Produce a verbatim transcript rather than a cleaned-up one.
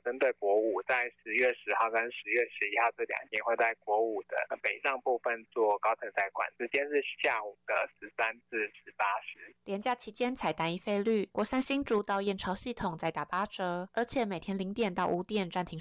针对国五，在十月十号跟十月十一号这两天会在国五的北上部分做高承载管，时间是下午的十三至十八时。 连假期间采单一费率，国三新竹到燕巢系统再打八折，而且每天零点到五点暂停